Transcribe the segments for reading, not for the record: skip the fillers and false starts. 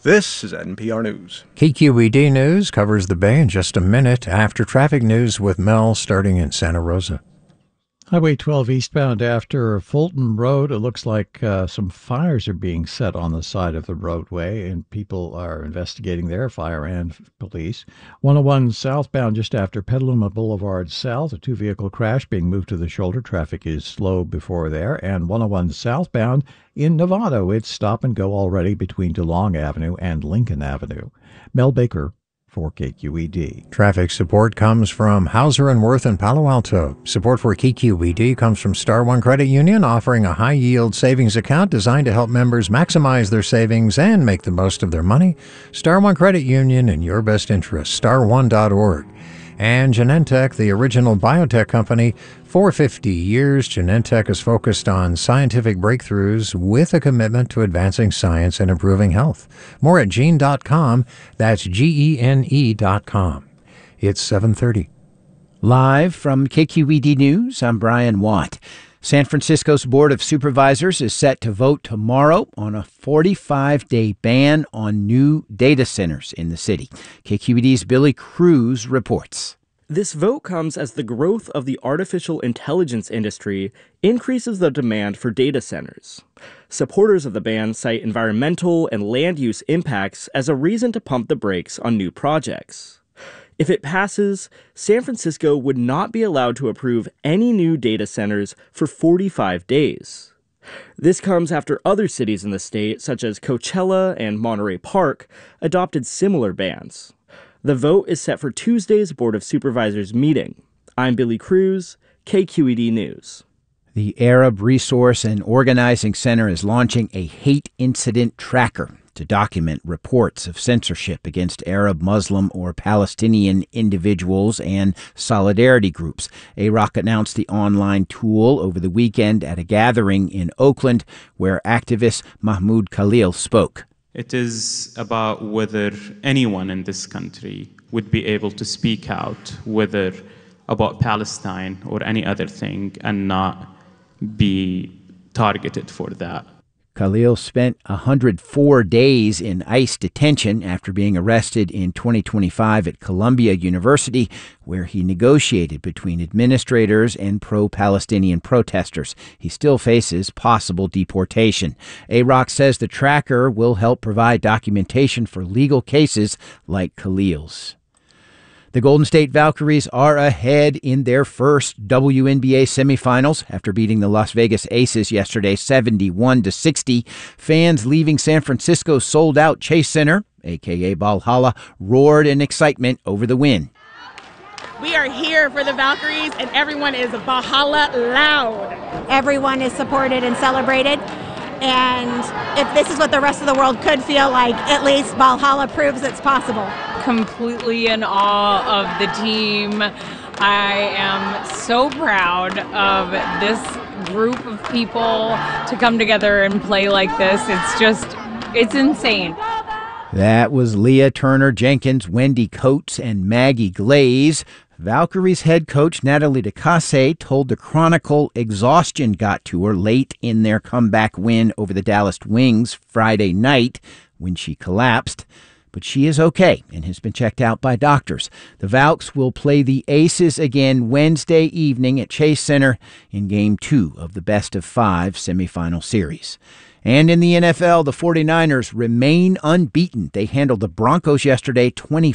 This is NPR News. KQED News covers the Bay in just a minute after traffic news with Mel starting in Santa Rosa. Highway 12 eastbound after Fulton Road. It looks like some fires are being set on the side of the roadway, and people are investigating there, fire and police. 101 southbound just after Petaluma Boulevard South, a two-vehicle crash being moved to the shoulder. Traffic is slow before there. And 101 southbound in Novato, it's stop and go already between DeLong Avenue and Lincoln Avenue. Mel Baker for KQED. Traffic support comes from Hauser & Wirth in Palo Alto. Support for KQED comes from Star One Credit Union, offering a high-yield savings account designed to help members maximize their savings and make the most of their money. Star One Credit Union, in your best interest. Star1.org. And Genentech, the original biotech company. For 50 years, Genentech has focused on scientific breakthroughs with a commitment to advancing science and improving health. More at gene.com. That's GENE.com. It's 7:30. Live from KQED News, I'm Brian Watt. San Francisco's Board of Supervisors is set to vote tomorrow on a 45-day ban on new data centers in the city. KQED's Billy Cruz reports. This vote comes as the growth of the artificial intelligence industry increases the demand for data centers. Supporters of the ban cite environmental and land use impacts as a reason to pump the brakes on new projects. If it passes, San Francisco would not be allowed to approve any new data centers for 45 days. This comes after other cities in the state, such as Coachella and Monterey Park, adopted similar bans. The vote is set for Tuesday's Board of Supervisors meeting. I'm Billy Cruz, KQED News. The Arab Resource and Organizing Center is launching a hate incident tracker to document reports of censorship against Arab, Muslim, or Palestinian individuals and solidarity groups. AROC announced the online tool over the weekend at a gathering in Oakland where activist Mahmoud Khalil spoke. It is about whether anyone in this country would be able to speak out, whether about Palestine or any other thing, and not be targeted for that. Khalil spent 104 days in ICE detention after being arrested in 2025 at Columbia University, where he negotiated between administrators and pro-Palestinian protesters. He still faces possible deportation. AROC says the tracker will help provide documentation for legal cases like Khalil's. The Golden State Valkyries are ahead in their first WNBA semifinals after beating the Las Vegas Aces yesterday 71-60. Fans leaving San Francisco's sold-out Chase Center, a.k.a. Valhalla, roared in excitement over the win. We are here for the Valkyries, and everyone is Valhalla loud. Everyone is supported and celebrated. And if this is what the rest of the world could feel like, at least Valhalla proves it's possible. Completely in awe of the team. I am so proud of this group of people to come together and play like this. It's insane. That was Leah Turner Jenkins, Wendy Coates, and Maggie Glaze. Valkyries head coach Natalie DeCasse told the Chronicle exhaustion got to her late in their comeback win over the Dallas Wings Friday night when she collapsed. But she is okay and has been checked out by doctors. The Valks will play the Aces again Wednesday evening at Chase Center in Game 2 of the best-of-5 semifinal series. And in the NFL, the 49ers remain unbeaten. They handled the Broncos yesterday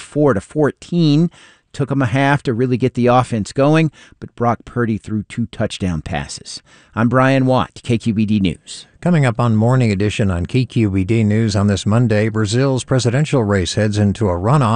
24-14. Took them a half to really get the offense going, but Brock Purdy threw 2 touchdown passes. I'm Brian Watt, KQED News. Coming up on Morning Edition on KQED News on this Monday, Brazil's presidential race heads into a runoff.